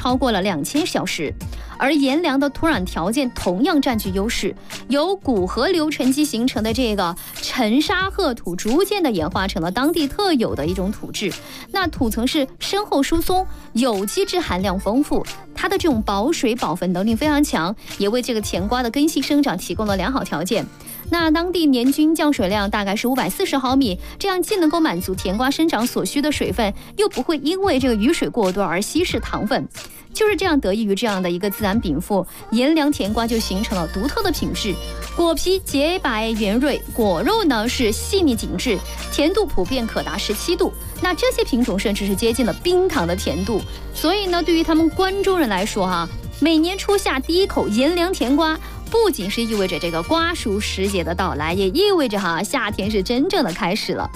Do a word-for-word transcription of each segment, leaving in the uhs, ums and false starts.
超过了两千小时。而炎凉的土壤条件同样占据优势，由古河流沉积形成的这个沉沙褐土，逐渐的演化成了当地特有的一种土质。那土层是深厚疏松，有机质含量丰富，它的这种保水保肥能力非常强，也为这个甜瓜的根系生长提供了良好条件。那当地年均降水量大概是五百四十毫米，这样既能够满足甜瓜生长所需的水分，又不会因为这个雨水过多而稀释糖分。就是这样，得益于这样的一个自然禀赋，炎凉甜瓜就形成了独特的品质。果皮洁白圆润，果肉呢是细腻紧致，甜度普遍可达十七度。那这些品种甚至是接近了冰糖的甜度。所以呢，对于他们关中人来说哈、啊，每年初夏第一口炎凉甜瓜，不仅是意味着这个瓜熟时节的到来，也意味着哈夏天是真正的开始了。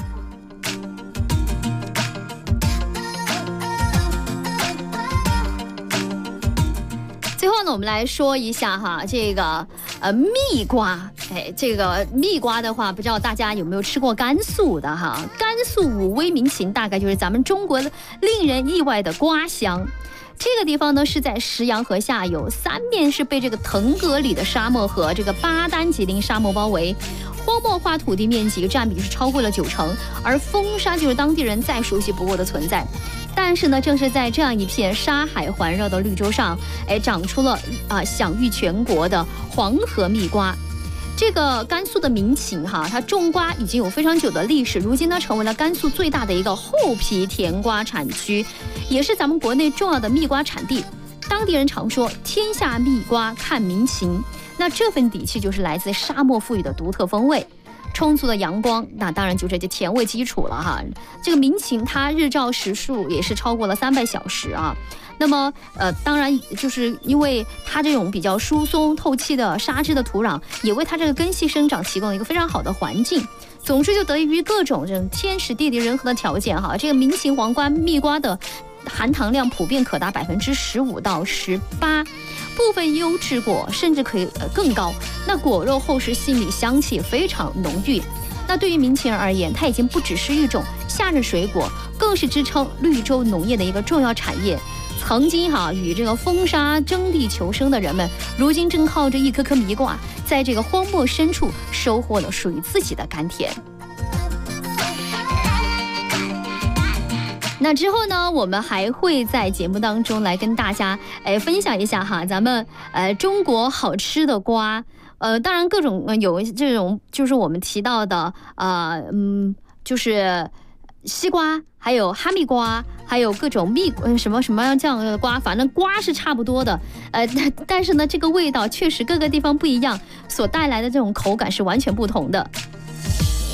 最后呢，我们来说一下哈，这个呃蜜瓜，哎，这个蜜瓜的话，不知道大家有没有吃过甘肃的哈？甘肃武威民情大概就是咱们中国的令人意外的瓜乡。这个地方呢是在石羊河下游，三面是被这个腾格里的沙漠和这个巴丹吉林沙漠包围，荒漠化土地面积占比是超过了九成，而风沙就是当地人再熟悉不过的存在。但是呢，正是在这样一片沙海环绕的绿洲上，哎，长出了啊、呃、享誉全国的黄河蜜瓜。这个甘肃的民情哈，它种瓜已经有非常久的历史，如今呢成为了甘肃最大的一个厚皮甜瓜产区，也是咱们国内重要的蜜瓜产地。当地人常说天下蜜瓜看民情，那这份底气就是来自沙漠赋予的独特风味。充足的阳光，那当然就是这甜味基础了哈。这个民情它日照时数也是超过了三百小时啊。那么呃，当然就是因为它这种比较疏松透气的沙质的土壤，也为它这个根系生长提供了一个非常好的环境。总之就得益于各种这种天时地利人和的条件哈，这个民情黄瓜蜜瓜的含糖量普遍可达百分之十五到十八。部分优质果甚至可以呃更高，那果肉厚实细腻，香气非常浓郁。那对于民情而言，它已经不只是一种夏日水果，更是支撑绿洲农业的一个重要产业。曾经哈与这个风沙争地求生的人们，如今正靠着一颗颗蜜瓜，在这个荒漠深处收获了属于自己的甘甜。那之后呢，我们还会在节目当中来跟大家哎分享一下哈，咱们呃中国好吃的瓜，呃当然各种有这种就是我们提到的呃嗯就是西瓜，还有哈密瓜，还有各种蜜什么什么这样的瓜，反正瓜是差不多的，呃但是呢这个味道确实各个地方不一样，所带来的这种口感是完全不同的。